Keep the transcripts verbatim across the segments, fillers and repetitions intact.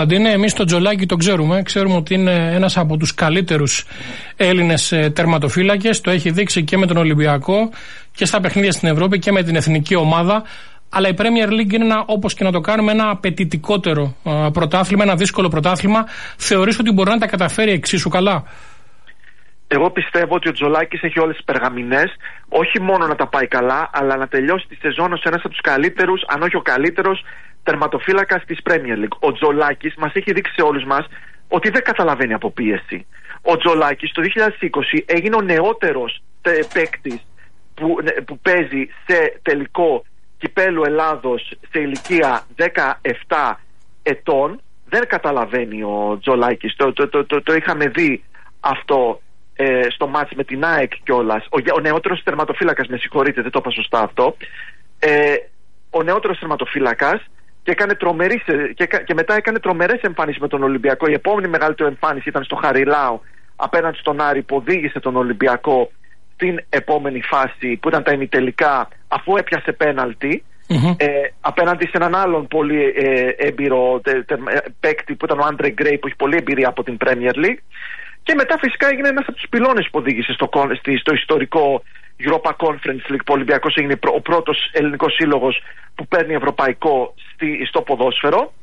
Αντίνε, εμείς τον Τζολάκη τον ξέρουμε. Ξέρουμε ότι είναι ένας από τους καλύτερους Έλληνες τερματοφύλακες. Το έχει δείξει και με τον Ολυμπιακό και στα παιχνίδια στην Ευρώπη και με την εθνική ομάδα. Αλλά η Premier League είναι ένα, όπως και να το κάνουμε, ένα απαιτητικότερο α, πρωτάθλημα, ένα δύσκολο πρωτάθλημα. Θεωρείς ότι μπορεί να τα καταφέρει εξίσου καλά? Εγώ πιστεύω ότι ο Τζολάκης έχει όλες τις περγαμηνές, όχι μόνο να τα πάει καλά, αλλά να τελειώσει τη σεζόν ως ένας από τους καλύτερους, αν όχι ο καλύτερος, τερματοφύλακας της Premier League. Ο Τζολάκης μας έχει δείξει σε όλους μας ότι δεν καταλαβαίνει από πίεση. Ο Τζολάκης το δύο χιλιάδες είκοσι έγινε ο νεότερος παίκτης που, που παίζει σε τελικό κυπέλου Ελλάδος σε ηλικία δεκαεπτά ετών. Δεν καταλαβαίνει ο Τζολάκης. Το, το, το, το, το είχαμε δει αυτό ε, στο μάτς με την ΑΕΚ κιόλας. Ο, ο νεότερος τερματοφύλακας, με συγχωρείτε, δεν το είπα σωστά αυτό. Ε, ο νεότερος τερματοφύλακας και, έκανε τρομερή, και, και μετά έκανε τρομερές εμφάνισεις με τον Ολυμπιακό. Η επόμενη μεγαλύτερη εμφάνιση ήταν στο Χαριλάου απέναντι στον Άρη, που οδήγησε τον Ολυμπιακό στην επόμενη φάση που ήταν τα ημιτελικά, αφού έπιασε πέναλτι. Mm-hmm. Ε, απέναντι σε έναν άλλον πολύ ε, έμπειρο τε, τε, παίκτη που ήταν ο Άντρε Γκρέι, που έχει πολλή εμπειρία από την Premier League. Και μετά φυσικά έγινε ένας από τους πυλώνες που οδήγησε στο, στο ιστορικό Europa Conference League, που ο Ολυμπιακός έγινε ο πρώτος ελληνικός σύλλογος που παίρνει ευρωπαϊκό στη, στο ποδόσφαιρο.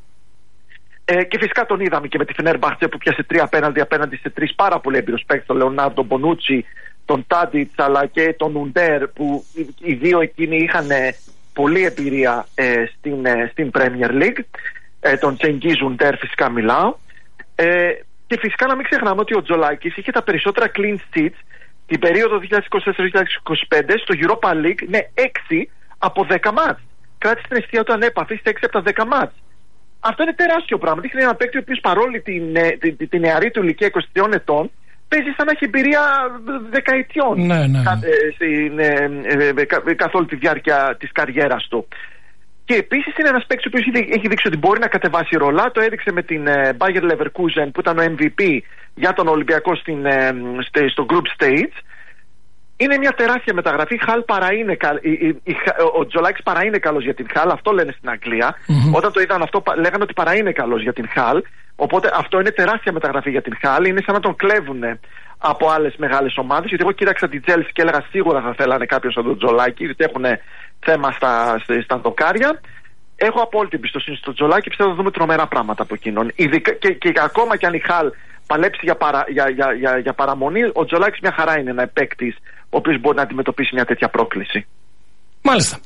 Ε, και φυσικά τον είδαμε και με τη Φενέρμπαχτσε, που πιάσε τρία πέναλτι απέναντι σε τρεις πάρα πολύ έμπειρους παίκτες, τον Λεωνάρντο Μπονούτσι, τον Τάντιτς αλλά και τον Ουντέρ, που οι δύο εκείνοι είχαν πολλή εμπειρία ε, στην, ε, στην Premier League. Ε, τον Τσενγκίζ Ουντέρ φυσικά μιλάω. Ε, και φυσικά να μην ξεχνάμε ότι ο Τζολάκης είχε τα περισσότερα clean sheets την περίοδο δύο χιλιάδες είκοσι τέσσερα δύο χιλιάδες είκοσι πέντε στο Europa League, ναι, έξι από δέκα μάτς. Κράτησε την αιστεία του ανέπαφη σε έξι από τα δέκα μάτς. Αυτό είναι τεράστιο πράγμα. Δείχνει ένα παίκτη ο οποίος παρόλη την, την, την, την νεαρή του ηλικία είκοσι τριών ετών παίζει σαν να έχει εμπειρία δεκαετιών, ναι, ναι, ναι. Κα, ε, στην, ε, ε, κα, καθ' όλη τη διάρκεια της καριέρας του. Και επίσης είναι ένας παίκτης ο οποίος έχει δείξει ότι μπορεί να κατεβάσει ρολά. Το έδειξε με την ε, Bayer Leverkusen, που ήταν ο εμ βι πι για τον Ολυμπιακό στην, ε, στο group stage. Είναι μια τεράστια μεταγραφή. Χαλ παρά είναι καλ... η, η, η, ο Τζολάκης παρά είναι καλός για την Χαλ. Αυτό λένε στην Αγγλία. Mm-hmm. Όταν το είδαν αυτό, λέγανε ότι παρά είναι καλός για την Χαλ. Οπότε αυτό είναι τεράστια μεταγραφή για την Χαλ. Είναι σαν να τον κλέβουν από άλλες μεγάλες ομάδες. Γιατί εγώ κοίταξα την Chelsea και έλεγα σίγουρα θα θέλανε κάποιον σαν τον Τζολάκη, γιατί έχουν θέμα στα, στα δοκάρια. Έχω απόλυτη εμπιστοσύνη στον Τζολάκη. Πιστεύω θα δούμε τρομερά πράγματα από εκείνον. Ειδικά, και, και ακόμα κι αν η Χαλ παλέψει για, παρα, για, για, για, για παραμονή, ο Τζολάκης μια χαρά είναι ένα παίκτης ο οποίος μπορεί να αντιμετωπίσει μια τέτοια πρόκληση. Μάλιστα.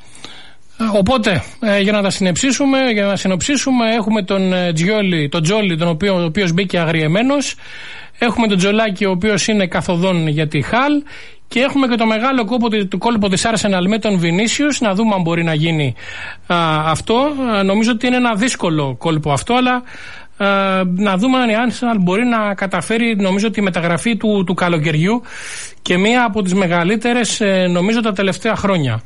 Οπότε, ε, για να τα συνοψίσουμε, για να συνοψίσουμε, έχουμε τον ε, Τζιόλι, τον Τζόλι, τον οποίο, ο οποίος μπήκε αγριεμένος. Έχουμε τον Τζολάκη, ο οποίος είναι καθοδόν για τη Χαλ. Και έχουμε και το μεγάλο κόλπο, το κόλπο της Arsenal με τον Βινίσιους. Να δούμε αν μπορεί να γίνει α, αυτό. Α, νομίζω ότι είναι ένα δύσκολο κόλπο αυτό, αλλά α, να δούμε αν η Arsenal μπορεί να καταφέρει, νομίζω, τη μεταγραφή του, του καλοκαιριού και μία από τις μεγαλύτερες, ε, νομίζω, τα τελευταία χρόνια.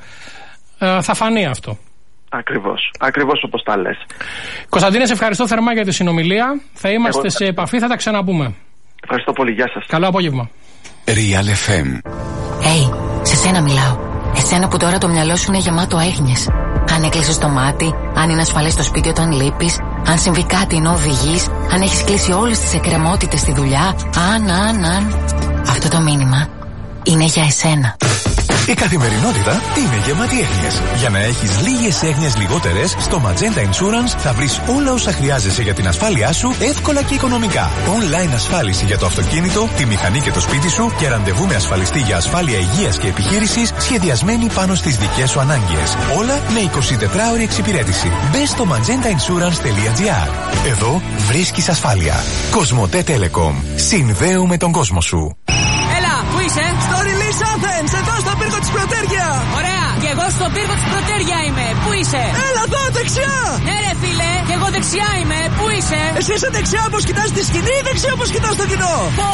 Ε, θα φανεί αυτό. Ακριβώς, ακριβώς όπως τα λες. Κωνσταντίνε, σε ευχαριστώ θερμά για τη συνομιλία. Θα είμαστε Εγώ... σε επαφή, θα τα ξαναπούμε. Ευχαριστώ πολύ, γεια σας. Καλό απόγευμα. Real εφ εμ. Hey, σε σένα μιλάω. Εσένα που τώρα το μυαλό σου είναι γεμάτο έγνοιες. Αν έκλεισες το μάτι, αν είναι ασφαλές στο σπίτι όταν λείπεις, αν συμβεί κάτι ενώ οδηγείς, αν έχεις κλείσει όλες τις εκκρεμότητες στη δουλειά, αν, αν, αν. Αυτό το μήνυμα είναι για εσένα. Η καθημερινότητα είναι γεμάτη έγνοιες. Για να έχεις λίγες έγνοιες λιγότερες, στο Magenta Insurance θα βρεις όλα όσα χρειάζεσαι για την ασφάλειά σου εύκολα και οικονομικά. Online ασφάλιση για το αυτοκίνητο, τη μηχανή και το σπίτι σου και ραντεβού με ασφαλιστή για ασφάλεια υγείας και επιχείρησης σχεδιασμένη πάνω στις δικές σου ανάγκες. Όλα με εικοσιτετράωρη εξυπηρέτηση. Μπες στο magenta insurance τελεία gr. Εδώ βρίσκεις ασφάλεια. Κοσμοτέ Telecom. Συνδέουμε τον κόσμο σου. Έλα, πού είσαι? Στο Release Athens, εδώ στο πύργο της Πρωτέρια. Ωραία, και εγώ στο πύργο της Πρωτέρια είμαι. Πού είσαι? Έλα εδώ, δεξιά. Ναι ρε φίλε, και εγώ δεξιά είμαι. Πού είσαι? Εσύ είσαι δεξιά όπως κοιτάς τη σκηνή ή δεξιά όπως κοιτάς το κοινό? Πω,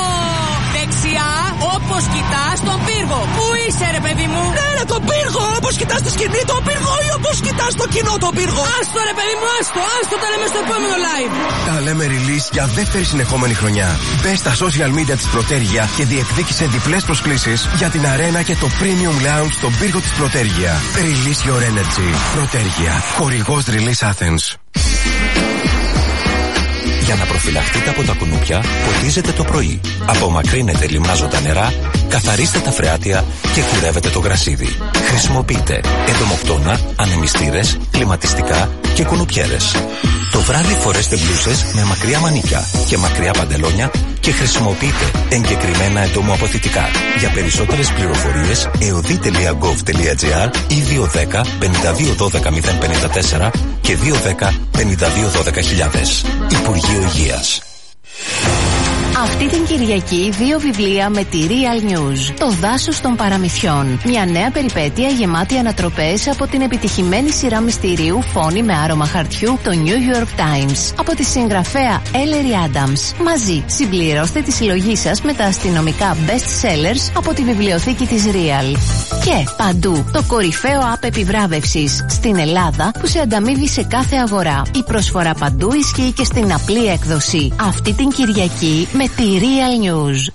δεξιά όπως κοιτάς τον πύργο. Πού είσαι ρε παιδί μου? Ναι ρε, τον πύργο, όπως κοιτάς τη σκηνή τον πύργο ή όπως κοιτάς το κοινό τον πύργο? Άστο ρε παιδί μου, άστο, άστο, τα λέμε στο επόμενο live. Τα λέμε release για δεύτερη συνεχόμενη χρονιά. Μπες στα social media της Πρωτέρια και διεκδίκησε διπλές προσκλήσεις για την αρένα και το premium lounge στον πύργο της Πρωτέρια. Release your energy. Πρωτέρια. Χορηγός Release Athens. Για να προφυλαχτείτε από τα κουνούπια, ποτίζετε το πρωί. Απομακρύνετε λιμνάζοντα νερά, καθαρίστε τα φρεάτια και κουρεύετε το γρασίδι. Χρησιμοποιείτε εντομοκτώνα, ανεμιστήρες, κλιματιστικά και κουνουπιέρες. Το βράδυ φορέστε μπλούσες με μακριά μανίκια και μακριά παντελόνια και χρησιμοποιείτε εγκεκριμένα εντομοαποθητικά. Για περισσότερες πληροφορίες εωδή τελεία γκοβ τελεία τζι άρ ή δύο ένα μηδέν πέντε δύο ένα δύο μηδέν πέντε τέσσερα και δύο ένα μηδέν πέντε δύο ένα δύο χιλιάδες. Υπουργείο Υγείας. Αυτή την Κυριακή δύο βιβλία με τη Real News. Το δάσος των παραμυθιών. Μια νέα περιπέτεια γεμάτη ανατροπές από την επιτυχημένη σειρά μυστηρίου Φόνη με άρωμα χαρτιού, το New York Times. Από τη συγγραφέα Ellery Adams. Μαζί συμπληρώστε τη συλλογή σας με τα αστυνομικά best sellers από τη βιβλιοθήκη της Real. Και παντού το κορυφαίο app επιβράβευσης στην Ελλάδα που σε ανταμείβει σε κάθε αγορά. Η προσφορά παντού ισχύει και στην απλή έκδοση. Αυτή την Κυριακή με τη Real News.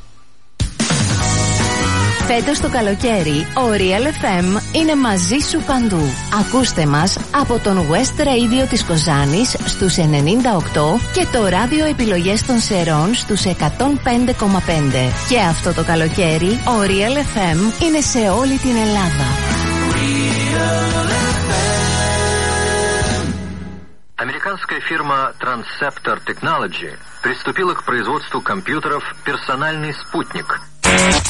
Φέτος το καλοκαίρι, ο Real εφ εμ είναι μαζί σου παντού. Ακούστε μας από τον West Radio της Κοζάνης στους ενενήντα οκτώ και το ράδιο επιλογές των Σερών στους εκατόν πέντε κόμμα πέντε. Και αυτό το καλοκαίρι, ο Real εφ εμ είναι σε όλη την Ελλάδα. Американская фирма Transceptor Technology приступила к производству компьютеров «Персональный спутник».